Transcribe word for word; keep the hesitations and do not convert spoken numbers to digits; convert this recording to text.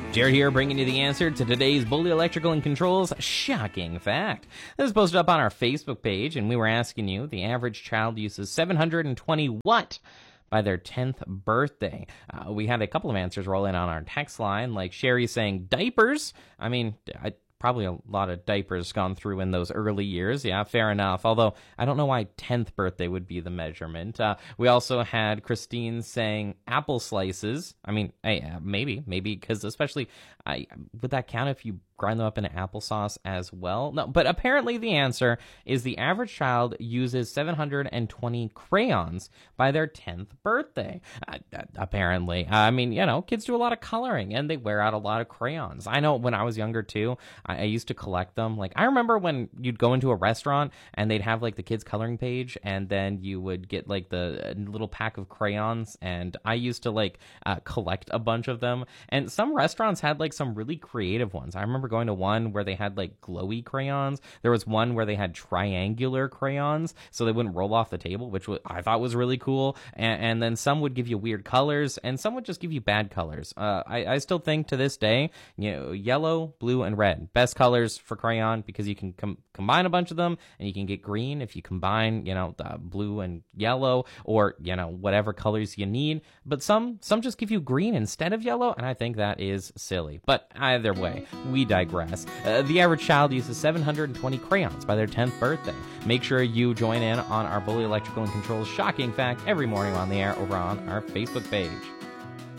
Jared here, bringing you the answer to today's Bully Electrical and Controls shocking fact. This is posted up on our Facebook page, and we were asking you, the average child uses seven hundred twenty what by their tenth birthday? Uh, we had a couple of answers roll in on our text line, like Sherry saying diapers. I mean, I... Probably a lot of diapers gone through in those early years. Yeah, fair enough. Although I don't know why tenth birthday would be the measurement. Uh, we also had Christine saying apple slices. I mean, hey, uh, maybe, maybe because especially, I would that count if you grind them up in applesauce as well? No, but apparently the answer is the average child uses seven hundred twenty crayons by their tenth birthday. Uh, apparently. Uh, I mean, you know, kids do a lot of coloring and they wear out a lot of crayons. I know when I was younger too, I, I used to collect them. Like, I remember when you'd go into a restaurant and they'd have like the kids coloring page, and then you would get like the little pack of crayons, and I used to like uh, collect a bunch of them. And some restaurants had like some really creative ones. I remember going to one where they had like glowy crayons. There was one where they had triangular crayons so they wouldn't roll off the table, which was, I thought was really cool. And, and then some would give you weird colors, and some would just give you bad colors. Uh, I, I still think to this day, you know, yellow, blue, and red, best colors for crayon, because you can com- combine a bunch of them, and you can get green if you combine, you know, the blue and yellow, or, you know, whatever colors you need. But some some just give you green instead of yellow, and I think that is silly. But either way, we digress. Uh, the average child uses seven hundred twenty crayons by their tenth birthday. Make sure you join in on our Bully Electrical and Controls shocking fact every morning on the air over on our Facebook page.